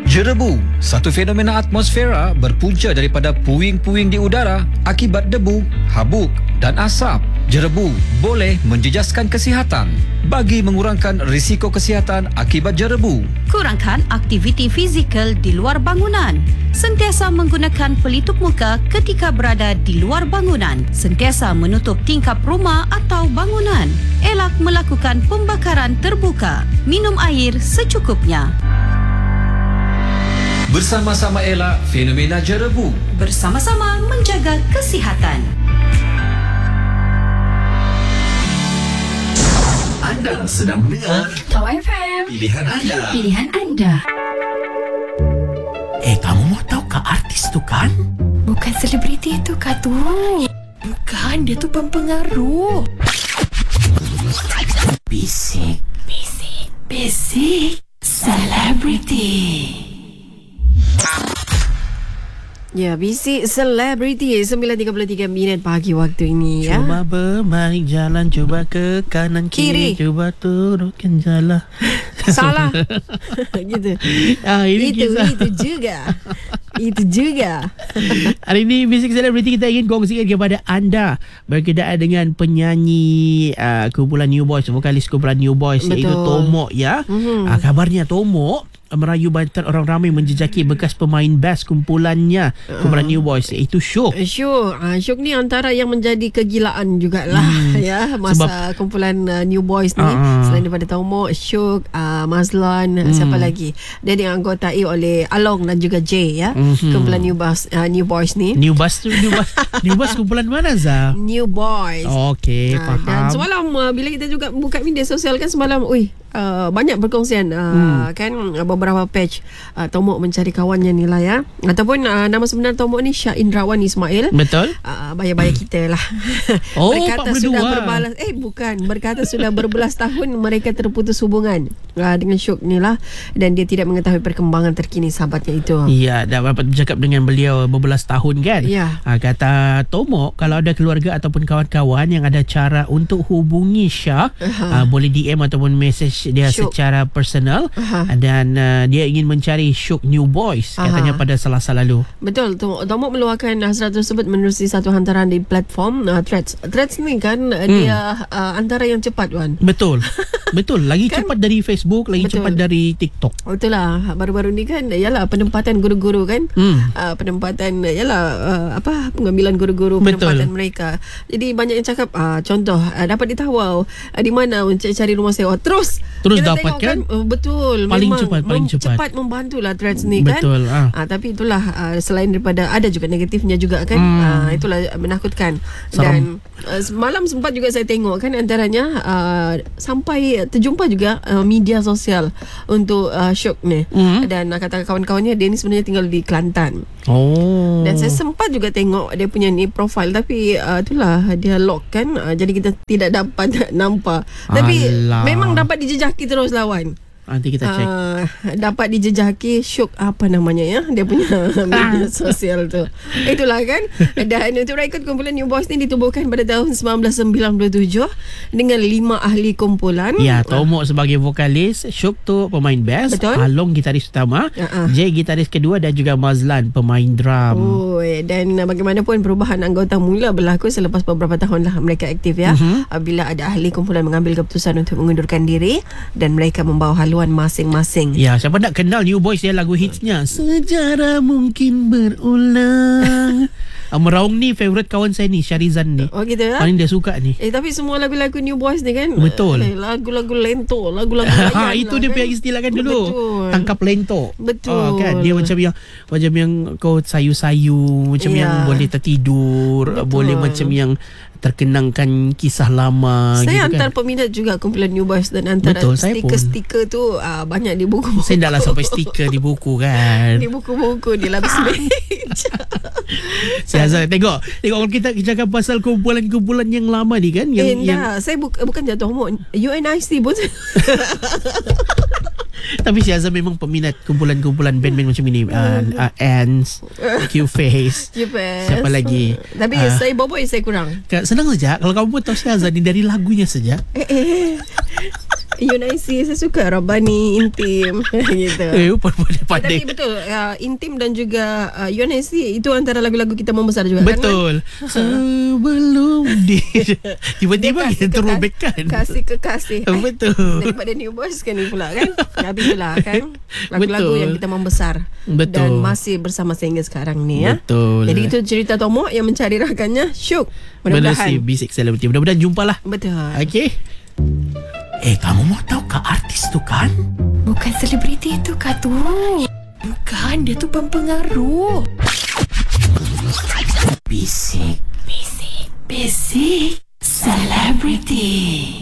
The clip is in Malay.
Jerebu, satu fenomena atmosfera berpunca daripada puing-puing di udara akibat debu, habuk dan asap. Jerebu boleh menjejaskan kesihatan. Bagi mengurangkan risiko kesihatan akibat jerebu, kurangkan aktiviti fizikal di luar bangunan. Sentiasa menggunakan pelitup muka ketika berada di luar bangunan. Sentiasa menutup tingkap rumah atau bangunan. Elak melakukan pembakaran terbuka. Minum air secukupnya. Bersama-sama elak fenomena jerebu. Bersama-sama menjaga kesihatan. Anda sedang mendengar Tau FM. Pilihan Anda. Pilihan anda. Kamu mau tahu ke artis tu kan? Bukan selebriti itu kah tu? Bukan, dia tu pempengaruh. Bisik. Basic. Basic. Celebrity. Ya, Bisik Selebriti 9.33 minit pagi waktu ini ya. Cuba bermain jalan, cuba ke kanan kiri, cuba turunkan jalan. Salah. Gitu. Ini Itu juga. Itu juga. Hari ini Bisik Selebriti kita ingin kongsikan kepada anda berkenaan dengan penyanyi kumpulan New Boys, vokalis kumpulan New Boys. Betul. Iaitu Tomok ya. Kabarnya Tomok merayu bantuan orang ramai menjejaki bekas pemain bass kumpulannya, kumpulan New Boys, iaitu Syuk. Syuk ni antara yang menjadi kegilaan jugalah ya masa kumpulan New Boys ni. Selain daripada Tomok, Syuk, Mazlan, siapa lagi? Dia dianggotai oleh Along dan juga Jay ya. Kumpulan New Boys ni. New Boys kumpulan mana Zah? New Boys. Okey, faham. Dan semalam bila kita juga buka media sosial kan semalam, banyak perkongsian kan beberapa page Tomok mencari kawannya ni lah ya. Ataupun nama sebenar Tomok ni Syah Indrawan Ismail. Betul. Bayar-bayar kita lah. Oh, berkata Pak sudah berdua. berkata sudah berbelas tahun mereka terputus hubungan dengan Syuk ni lah, dan dia tidak mengetahui perkembangan terkini sahabatnya itu. Ya, dah dapat bercakap dengan beliau berbelas tahun kan. Ya. Kata Tomok, kalau ada keluarga ataupun kawan-kawan yang ada cara untuk hubungi Syah, boleh DM ataupun message dia Syuk secara personal. Dan dia ingin mencari Syuk New Boys katanya pada Selasa lalu. Betul. Tomok meluahkan hasrat tersebut menerusi satu hantaran di platform Threads ni kan. Dia antara yang cepat Wan. Betul. Betul. Lagi Kan? cepat dari Facebook, lagi Betul. cepat dari TikTok. Betul lah. Baru-baru ni kan yalah penempatan guru-guru kan. Penempatan yalah pengambilan guru-guru, Betul. penempatan mereka. Jadi banyak yang cakap contoh dapat ditawar di mana mencari rumah sewa. Terus kita dapat tengok kan. Betul. Paling memang cepat, paling cepat. cepat membantulah Threads ni kan. Betul. Tapi itulah selain daripada ada juga negatifnya juga kan. Itulah menakutkan. Seram. Dan semalam sempat juga saya tengok kan antaranya sampai terjumpa juga media sosial untuk Syuk ni. Dan kata kawan-kawannya dia ni sebenarnya tinggal di Kelantan. Oh. Dan saya sempat juga tengok dia punya ni profile, tapi itulah dia lock kan. Jadi kita tidak dapat nampak. Tapi Alah. memang dapat dijejaki terus lawan. Nanti kita cek. Dapat dijejaki Syuk apa namanya ya, dia punya media sosial tu. Itulah kan. Dan untuk rekod kumpulan New Boys ni ditubuhkan pada tahun 1997 dengan 5 ahli kumpulan. Ya, Tomok sebagai vokalis, Syuk tu pemain bass, Betul. Along gitaris utama, Jay gitaris kedua dan juga Mazlan pemain drum. Dan bagaimanapun perubahan anggota mula berlaku selepas beberapa tahun lah mereka aktif ya. Bila ada ahli kumpulan mengambil keputusan untuk mengundurkan diri dan mereka membawa haluan masing-masing. Ya, siapa nak kenal New Boys dia lagu hitsnya Sejarah Mungkin Berulang. Meraung ni favourite kawan saya ni, Syarizan ni. Oh gitu ya. Paling dia suka ni. Tapi semua lagu-lagu New Boys ni kan Betul. lagu-lagu lento, lagu-lagu layan Itu lah, dia kan? punya istilah kan dulu. Betul. Tangkap lento. Betul. Kan dia macam yang kau sayu-sayu, macam Ya. yang boleh tertidur, Betul. boleh macam yang terkenangkan kisah lama Saya gitu antara kan. peminat juga kumpulan New Boys, dan antara Betul, saya pun. stiker-stiker tu banyak di buku. Saya dah lah sampai stiker di buku kan. Di buku-buku di lapis meja. Saya tengok kalau kita cakap pasal kumpulan-kumpulan yang lama ni kan, yang Saya bukan jatuh hormon. UNIC pun. tapi si Azam memang peminat kumpulan-kumpulan band-band macam ini. Ants, Q-Face, siapa lagi? Tapi saya saya kurang. Senang saja kalau kamu pun tahu si Azam ni dari lagunya saja. Yunaisi, saya suka Rabbani, Intim gitu. Pandai. Tapi betul, Intim dan juga Yunaisi itu antara lagu-lagu kita membesar juga. Betul. Kan? Sebelum tiba-tiba kita terobekkan. Kasih kekasih. Betul. Daripada New Boys kan ni pula kan. Tapi itulah kan lagu-lagu Betul. yang kita membesar. Betul. Dan masih bersama sehingga sekarang ni ya. Betul. Jadi itu cerita Tomo yang mencari rakannya Syuk. Menerusi Mudah-mudahan. Basic Celebrity. Mudah-mudahan jumpalah. Betul. Okey. Kamu mau tahu ke artis tu kan? Bukan selebriti itu Kak tu. Bukan, dia tu pempengaruh. Basic. Basic.